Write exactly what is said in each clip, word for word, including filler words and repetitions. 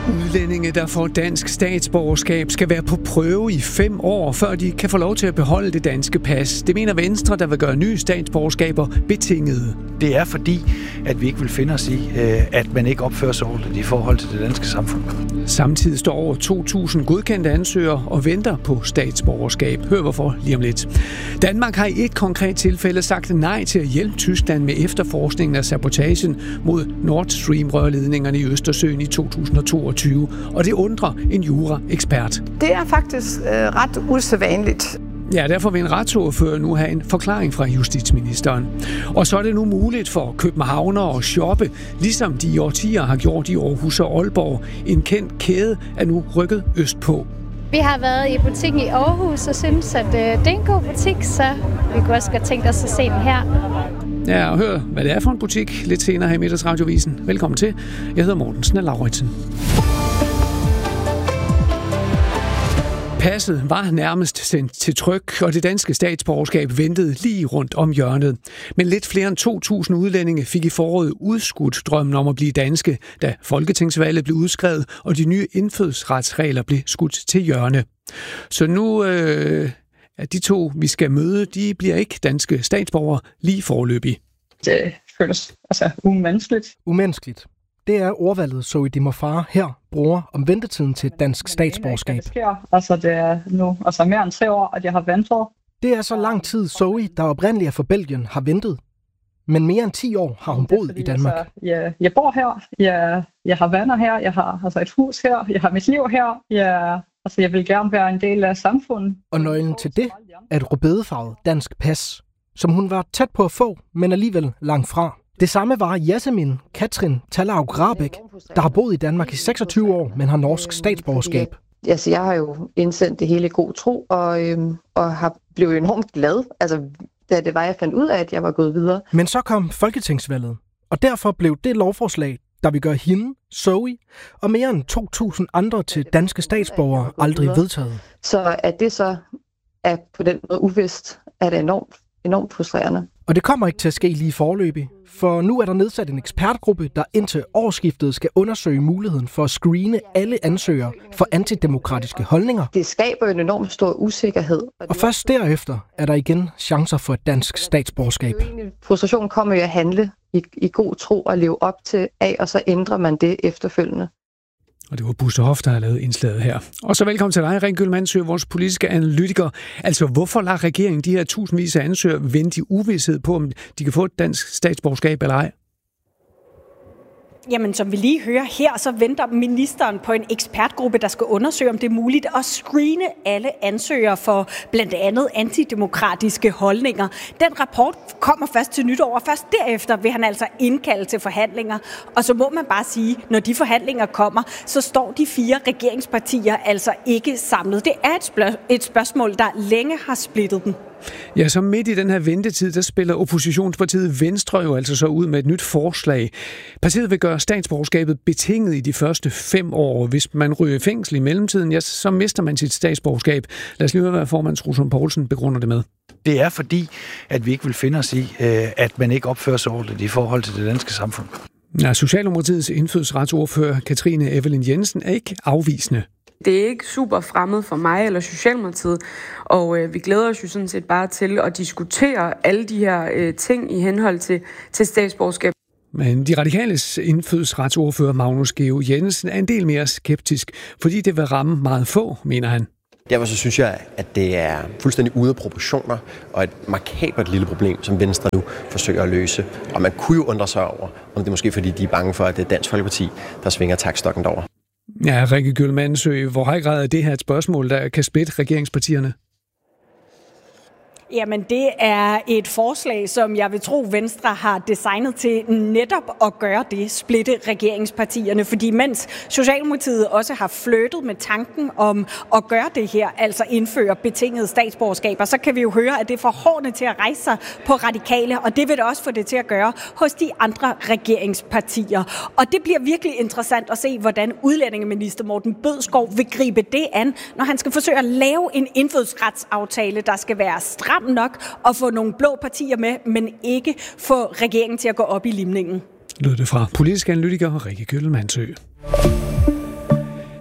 Udlændinge, der får dansk statsborgerskab, skal være på prøve i fem år, før de kan få lov til at beholde det danske pas. Det mener Venstre, der vil gøre nye statsborgerskaber betingede. Det er fordi, at vi ikke vil finde os i, at man ikke opfører sig ordentligt i forhold til det danske samfund. Samtidig står over to tusind godkendte ansøgere og venter på statsborgerskab. Hør hvorfor lige om lidt. Danmark har i et konkret tilfælde sagt nej til at hjælpe Tyskland med efterforskningen af sabotagen mod Nord Stream-rørledningerne i Østersøen i to tusind og toogtyve. Og det undrer en jura-ekspert. Det er faktisk øh, ret usædvanligt. Ja, derfor vil en retsordfører nu have en forklaring fra justitsministeren. Og så er det nu muligt for københavnere at shoppe, ligesom de i årtier har gjort i Aarhus og Aalborg. En kendt kæde er nu rykket østpå. Vi har været i butikken i Aarhus og synes, at øh, det er en god butik, så vi kunne også godt tænke os at se den her. Ja, og hør, hvad det er for en butik lidt senere her i Middagsradiovisen. Velkommen til. Jeg hedder Morten Snell-Lauritsen. Passet var nærmest sendt til tryk, og det danske statsborgerskab ventede lige rundt om hjørnet. Men lidt flere end to tusind udlændinge fik i foråret udskudt drømmen om at blive danske, da folketingsvalget blev udskrevet, og de nye indfødsretsregler blev skudt til hjørne. Så nu øh, er de to, vi skal møde, de bliver ikke danske statsborgere lige foreløbig. Det føles altså umenneskeligt. Umenneskeligt. Det er ordvalget Zoe de Mofar her bruger om ventetiden til et dansk statsborgerskab. Det sker. Altså det er nu altså mere end tre år, at jeg har ventet. Det er så lang tid Zoe, der oprindeligt er fra Belgien, har ventet. Men mere end ti år har hun boet i Danmark. Altså, jeg, jeg bor her, jeg, jeg har venner her, jeg har altså et hus her, jeg har mit liv her. Jeg, altså, jeg vil gerne være en del af samfundet. Og nøglen til det er et rødbedefarvet dansk pas, som hun var tæt på at få, men alligevel langt fra. Det samme var Jasmin Katrin Tallaug Rahbek, der har boet i Danmark i seksogtyve år, men har norsk statsborgerskab. Altså, jeg har jo indsendt det hele i god tro, og, øhm, og har blevet enormt glad, altså, da det var, jeg fandt ud af, at jeg var gået videre. Men så kom folketingsvalget, og derfor blev det lovforslag, der vil gøre hende, Zoe, og mere end to tusind andre til danske statsborgere aldrig vedtaget. Så at det så er på den måde uvist, er det enormt, enormt frustrerende. Og det kommer ikke til at ske lige foreløbig, for nu er der nedsat en ekspertgruppe, der indtil årsskiftet skal undersøge muligheden for at screene alle ansøgere for antidemokratiske holdninger. Det skaber en enormt stor usikkerhed. Og først derefter er der igen chancer for et dansk statsborgerskab. Frustrationen kommer jo at handle i, i god tro og leve op til af, og så ændrer man det efterfølgende. Og det var Buster Hoff, der har lavet indslaget her. Og så velkommen til dig, Rikke Gyllemannsø, vores politiske analytiker. Altså, hvorfor lader regeringen de her tusindvis af ansøgere vente i uvished på, om de kan få et dansk statsborgerskab eller ej? Jamen, som vi lige hører her, så venter ministeren på en ekspertgruppe, der skal undersøge, om det er muligt at screene alle ansøgere for blandt andet antidemokratiske holdninger. Den rapport kommer først til nytår, og først derefter vil han altså indkalde til forhandlinger. Og så må man bare sige, når de forhandlinger kommer, så står de fire regeringspartier altså ikke samlet. Det er et, spørg- et spørgsmål, der længe har splittet dem. Ja, så midt i den her ventetid, der spiller oppositionspartiet Venstre jo altså så ud med et nyt forslag. Partiet vil gøre statsborgerskabet betinget i de første fem år. Hvis man ryger i fængsel i mellemtiden, ja, så mister man sit statsborgerskab. Lad os lige høre, hvad formand Rosa Lund Poulsen begrunder det med. Det er fordi, at vi ikke vil finde os i, at man ikke opfører sig ordentligt i forhold til det danske samfund. Ja, Socialdemokratiets indfødsretsordfører Katrine Evelyn Jensen er ikke afvisende. Det er ikke super fremmed for mig eller Socialdemokratiet, og øh, vi glæder os jo sådan set bare til at diskutere alle de her øh, ting i henhold til, til statsborgerskab. Men de radikales indfødsretsordfører Magnus Geo Jensen er en del mere skeptisk, fordi det vil ramme meget få, mener han. Derfor så synes jeg, at det er fuldstændig ude af proportioner og et markabert lille problem, som Venstre nu forsøger at løse. Og man kunne jo undre sig over, om det er måske fordi, de er bange for, at det er Dansk Folkeparti, der svinger taktstokken derover. Ja, Rikke Gyllemannsø, hvor høj grad er det her et spørgsmål, der kan splitte regeringspartierne? Jamen, det er et forslag, som jeg vil tro, Venstre har designet til netop at gøre det, splitte regeringspartierne. Fordi mens Socialdemokratiet også har flirtet med tanken om at gøre det her, altså indføre betingede statsborgerskaber, så kan vi jo høre, at det får hårene til at rejse sig på radikale, og det vil det også få det til at gøre hos de andre regeringspartier. Og det bliver virkelig interessant at se, hvordan udlændingeminister Morten Bødskov vil gribe det an, når han skal forsøge at lave en indfødsretsaftale, der skal være stram nok at få nogle blå partier med, men ikke få regeringen til at gå op i limningen. Lød det fra politisk analytiker Rikke Gyllemannsø.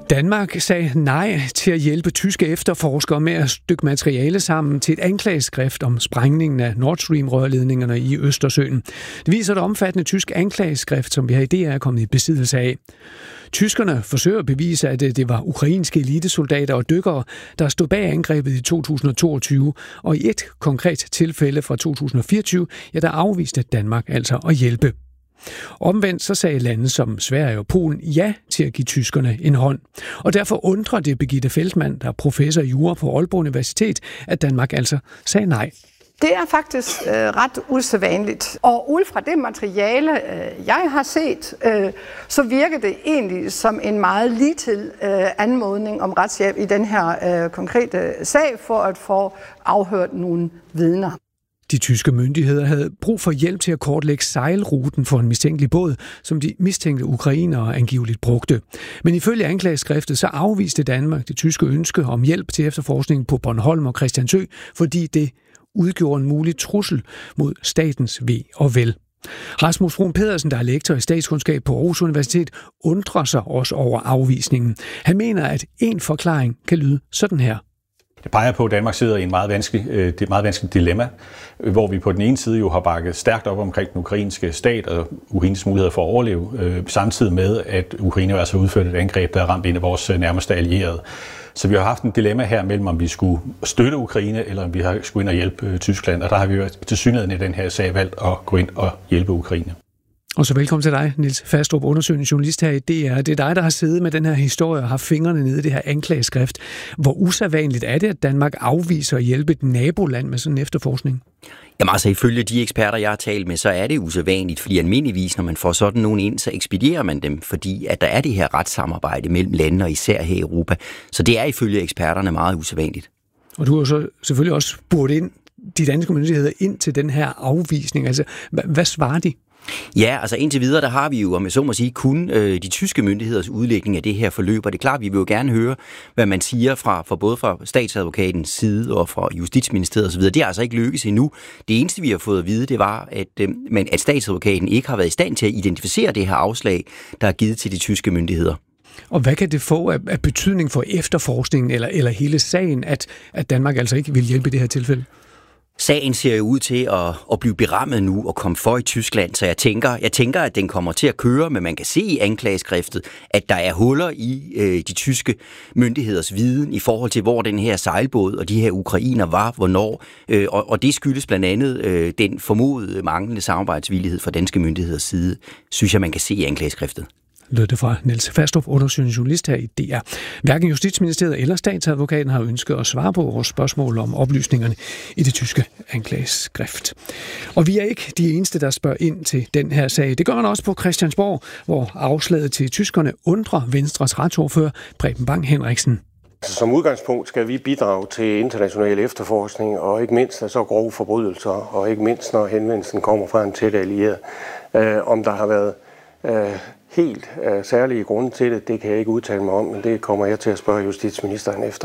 Danmark sagde nej til at hjælpe tyske efterforskere med at stykke materiale sammen til et anklageskrift om sprængningen af Nord Stream-rørledningerne i Østersøen. Det viser et omfattende tysk anklageskrift, som vi her i D R er kommet i besiddelse af. Tyskerne forsøger at bevise, at det var ukrainske elitesoldater og dykkere, der stod bag angrebet i to tusind og toogtyve, og i et konkret tilfælde fra to tusind og fireogtyve, ja, der afviste Danmark altså at hjælpe. Omvendt så sagde lande som Sverige og Polen ja til at give tyskerne en hånd. Og derfor undrer det Birgitte Feldmann, der er professor i jura på Aalborg Universitet, at Danmark altså sagde nej. Det er faktisk øh, ret usædvanligt. Og ud fra det materiale, øh, jeg har set, øh, så virker det egentlig som en meget ligetil øh, anmodning om retshjælp i den her øh, konkrete sag for at få afhørt nogle vidner. De tyske myndigheder havde brug for hjælp til at kortlægge sejlruten for en mistænkelig båd, som de mistænkte ukrainere angiveligt brugte. Men ifølge anklageskriftet så afviste Danmark det tyske ønske om hjælp til efterforskning på Bornholm og Christiansø, fordi det udgjorde en mulig trussel mod statens ve og vel. Rasmus Bruun Pedersen, der er lektor i statskundskab på Aarhus Universitet, undrer sig også over afvisningen. Han mener, at en forklaring kan lyde sådan her. Det peger på, at Danmark sidder i en meget vanskelig, det er et meget vanskeligt dilemma, hvor vi på den ene side jo har bakket stærkt op omkring den ukrainske stat og Ukraines muligheder for at overleve, øh, samtidig med, at Ukraine altså har udført et angreb, der har ramt en af vores nærmeste allierede. Så vi har haft en dilemma her mellem, om vi skulle støtte Ukraine, eller om vi har skulle ind og hjælpe øh, Tyskland, og der har vi jo tilsyneladende i den her sag valgt at gå ind og hjælpe Ukraine. Og så velkommen til dig, Niels Fastrup, undersøgende journalist her i D R. Det er dig, der har siddet med den her historie og har fingrene nede i det her anklageskrift. Hvor usædvanligt er det, at Danmark afviser at hjælpe et naboland med sådan en efterforskning? Jamen altså, ifølge de eksperter, jeg har talt med, så er det usædvanligt, fordi almindeligvis, når man får sådan nogen ind, så ekspederer man dem, fordi at der er det her retssamarbejde mellem lande, og især her i Europa. Så det er ifølge eksperterne meget usædvanligt. Og du har så selvfølgelig også spurgt ind, de danske myndigheder ind til den her afvisning. Altså, hvad, hvad svarer de? Ja, altså indtil videre, der har vi jo, om jeg så må sige, kun øh, de tyske myndigheders udlægning af det her forløb, og det er klart, vi vil jo gerne høre, hvad man siger fra, fra både fra statsadvokatens side og fra Justitsministeriet osv. Det er altså ikke lykkes endnu. Det eneste, vi har fået at vide, det var, at, øh, men at statsadvokaten ikke har været i stand til at identificere det her afslag, der er givet til de tyske myndigheder. Og hvad kan det få af, af betydning for efterforskningen eller, eller hele sagen, at, at Danmark altså ikke vil hjælpe i det her tilfælde? Sagen ser jo ud til at, at blive berammet nu og komme for i Tyskland, så jeg tænker, jeg tænker, at den kommer til at køre, men man kan se i anklageskriftet, at der er huller i øh, de tyske myndigheders viden i forhold til, hvor den her sejlbåd og de her ukrainer var, hvornår, øh, og, og det skyldes blandt andet øh, den formodede manglende samarbejdsvillighed fra danske myndigheders side, synes jeg, man kan se i anklageskriftet. Lød det fra Niels Fastrup, undersøgende journalist her i D R. Hverken Justitsministeriet eller statsadvokaten har ønsket at svare på vores spørgsmål om oplysningerne i det tyske anklageskrift. Og vi er ikke de eneste, der spørger ind til den her sag. Det gør man også på Christiansborg, hvor afslaget til tyskerne undrer Venstres retsordfører Preben Bang Henriksen. Som udgangspunkt skal vi bidrage til international efterforskning, og ikke mindst af så grove forbrydelser, og ikke mindst når henvendelsen kommer fra en tæt allieret. Øh, om der har været øh, helt øh, særlige grunde til det, det kan jeg ikke udtale mig om, men det kommer jeg til at spørge justitsministeren efter.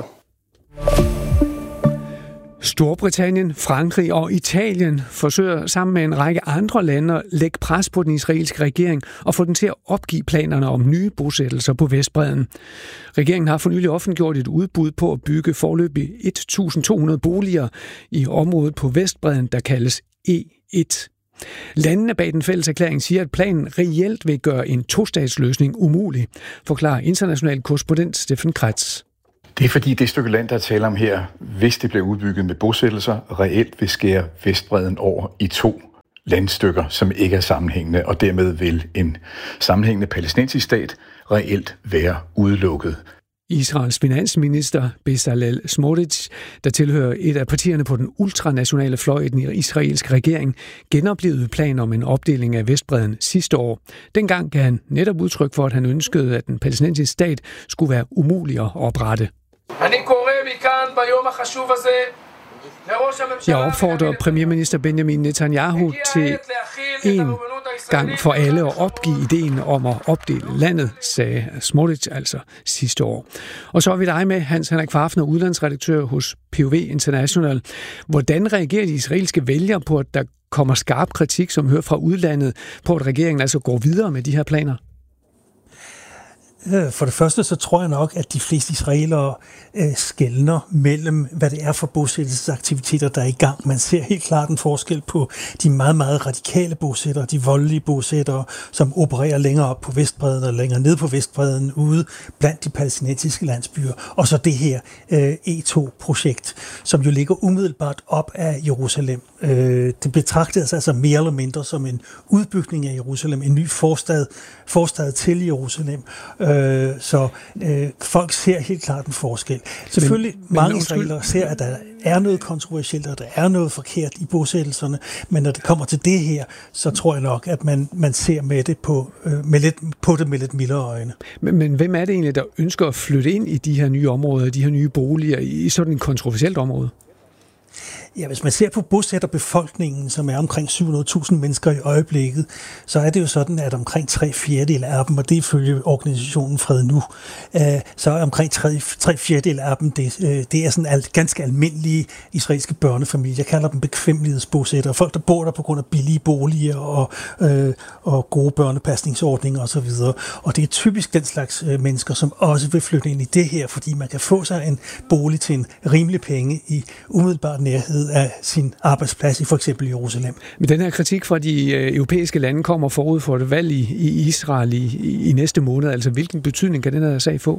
Storbritannien, Frankrig og Italien forsøger sammen med en række andre lande at lægge pres på den israelske regering og få den til at opgive planerne om nye bosættelser på Vestbredden. Regeringen har for nylig offentliggjort et udbud på at bygge foreløbig et tusind to hundrede boliger i området på Vestbredden, der kaldes E et. Landene bag den fælles erklæring siger, at planen reelt vil gøre en tostatsløsning umulig, forklarer international korrespondent Steffen Kretz. Det er fordi det stykke land, der taler om her, hvis det bliver udbygget med bosættelser, reelt vil skære Vestbredden over i to landstykker, som ikke er sammenhængende, og dermed vil en sammenhængende palæstinensisk stat reelt være udelukket. Israels finansminister Bezalel Smotrich, der tilhører et af partierne på den ultranationale fløj i den israelske regering, genoplevede planer om en opdeling af Vestbredden sidste år. Dengang gav han netop udtryk for, at han ønskede, at den palæstinensiske stat skulle være umulig at oprette. Jeg opfordrer premierminister Benjamin Netanyahu til en gang for alle at opgive ideen om at opdele landet, sagde Smotrich altså sidste år. Og så er vi dig med, Hans Henrik Fafner, udlandsredaktør hos P O V International. Hvordan reagerer de israelske vælgere på, at der kommer skarp kritik, som hører fra udlandet, på at regeringen altså går videre med de her planer? For det første, så tror jeg nok, at de fleste israelere øh, skelner mellem, hvad det er for bosættelsesaktiviteter, der er i gang. Man ser helt klart en forskel på de meget, meget radikale bosættere, de voldelige bosættere, som opererer længere op på Vestbredden og længere ned på Vestbredden ude blandt de palæstinensiske landsbyer. Og så det her øh, E to-projekt, som jo ligger umiddelbart op af Jerusalem. Øh, det betragtes altså mere eller mindre som en udbygning af Jerusalem, en ny forstad, forstad til Jerusalem. Øh, så øh, folk ser helt klart en forskel. Selvfølgelig men, mange men, israelere ser, at der er noget kontroversielt, og der er noget forkert i bosættelserne, men når det kommer til det her, så tror jeg nok, at man, man ser med det på, øh, med lidt, på det med lidt mildere øjne. Men, men hvem er det egentlig, der ønsker at flytte ind i de her nye områder, de her nye boliger, i sådan et kontroversielt område? Ja, hvis man ser på bosætterbefolkningen, som er omkring syv hundrede tusind mennesker i øjeblikket, så er det jo sådan, at omkring tre fjerdedel af dem, og det ifølge organisationen Fred Nu, så er omkring tre, tre fjerdedel af dem, det, det er sådan al, ganske almindelige israelske børnefamilier. Jeg kalder dem bekvemmelighedsbosættere. Folk, der bor der på grund af billige boliger og, øh, og gode børnepasningsordninger osv. Og det er typisk den slags mennesker, som også vil flytte ind i det her, fordi man kan få sig en bolig til en rimelig penge i umiddelbar nærhed af sin arbejdsplads i for eksempel Jerusalem. Men den her kritik fra de europæiske lande kommer forud for et valg i, i Israel i, i næste måned. Altså, hvilken betydning kan den her sag få?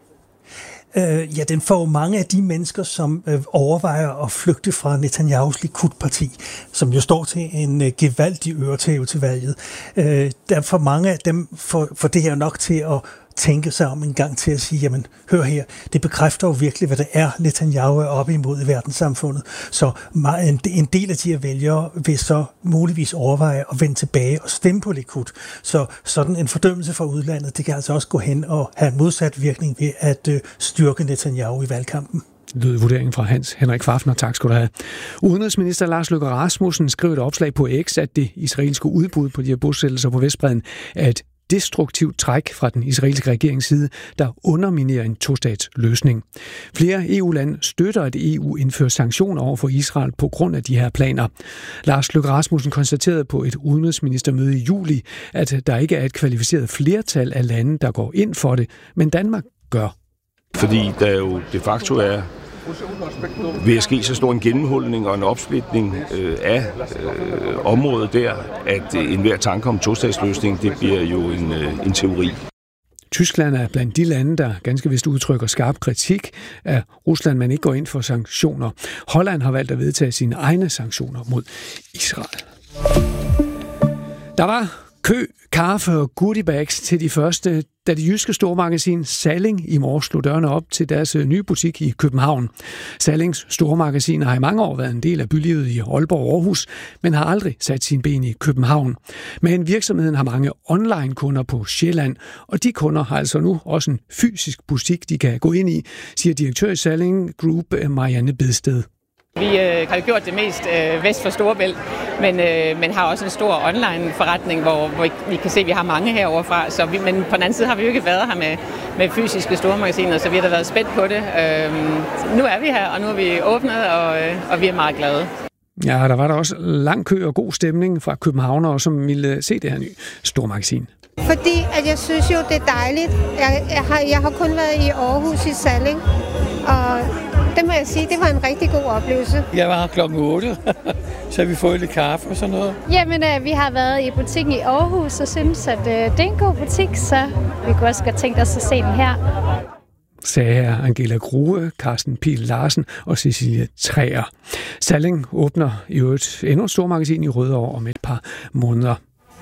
Øh, ja, den får mange af de mennesker, som øh, overvejer at flygte fra Netanyahus Likud-parti, som jo står til en øh, gevaldig øretæve til valget. Øh, der for mange af dem får, får det her nok til at tænke sig om en gang til at sige, jamen, hør her, det bekræfter jo virkelig, hvad det er, Netanyahu er oppe imod i verdenssamfundet. Så en del af de her vælgere vil så muligvis overveje at vende tilbage og stemme på Likud. Så sådan en fordømmelse fra udlandet, det kan altså også gå hen og have modsat virkning ved at øh, styrke Netanyahu i valgkampen. Det lød vurderingen fra Hans Henrik Fafner. Tak skal du have. Udenrigsminister Lars Løkke Rasmussen skrev et opslag på X, at det israelske udbud på de her bosættelser på Vestbredden er et destruktivt træk fra den israelske regerings side, der underminerer en tostatsløsning. Flere E U-lande støtter, at E U indfører sanktioner over for Israel på grund af de her planer. Lars Løkke Rasmussen konstaterede på et udenrigsministermøde i juli, at der ikke er et kvalificeret flertal af lande, der går ind for det, men Danmark gør. Fordi der jo de facto er ved at ske så stor en gennemhuldning og en opsplitning øh, af øh, området der, at øh, enhver tanke om tostatsløsning, det bliver jo en, øh, en teori. Tyskland er blandt de lande, der ganske vist udtrykker skarp kritik af Rusland, men ikke går ind for sanktioner. Holland har valgt at vedtage sine egne sanktioner mod Israel. Der var kø, kaffe og goodiebags til de første, da det jyske stormagasin Salling i morges slog dørene op til deres nye butik i København. Sallings stormagasin har i mange år været en del af bylivet i Aalborg og Aarhus, men har aldrig sat sine ben i København. Men virksomheden har mange online-kunder på Sjælland, og de kunder har altså nu også en fysisk butik, de kan gå ind i, siger direktør i Salling Group Marianne Bedsted. Vi øh, har gjort det mest øh, vest for Storebælt, men, øh, men har også en stor online-forretning, hvor, hvor vi kan se, at vi har mange heroverfra. Så vi, men på den anden side har vi jo ikke været her med, med fysiske stormagasiner, så vi har da været spændt på det. Øh, nu er vi her, og nu er vi åbnet, og, øh, og vi er meget glade. Ja, der var der også lang kø og god stemning fra københavnere, som ville se det her nye stormagasin. Fordi at jeg synes jo, det er dejligt. Jeg, jeg, har, jeg har kun været i Aarhus i Salling, og det må jeg sige, det var en rigtig god oplevelse. Jeg var her klokken otte, så vi fået lidt kaffe og sådan noget. Jamen, øh, vi har været i butikken i Aarhus og synes, at øh, det er en god butik, så vi kunne også godt tænke os at se den her. Sagde her Angela Grue, Carsten Pihl Larsen og Cecilie Træer. Salling åbner i øvrigt endnu et stormagasin i Rødovre om et par måneder.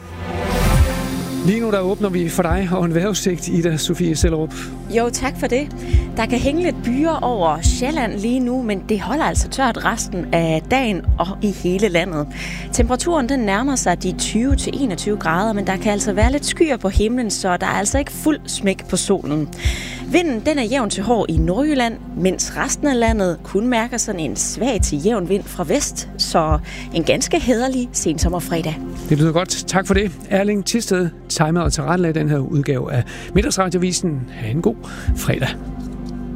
Lige nu der åbner vi for dig og en vejrudsigt, Ida Sofie Sellerup. Jo, tak for det. Der kan hænge lidt byer over Sjælland lige nu, men det holder altså tørt resten af dagen og i hele landet. Temperaturen den nærmer sig de tyve til enogtyve grader, men der kan altså være lidt skyer på himlen, så der er altså ikke fuld smæk på solen. Vinden den er jævn til hård i Nordjylland, mens resten af landet kun mærker sådan en svag til jævn vind fra vest, så en ganske hæderlig sensommerfredag. Det lyder godt. Tak for det. Erling Thisted timet og tilrettelagde den her udgave af Middagsradiovisen. Ha' en god fredag.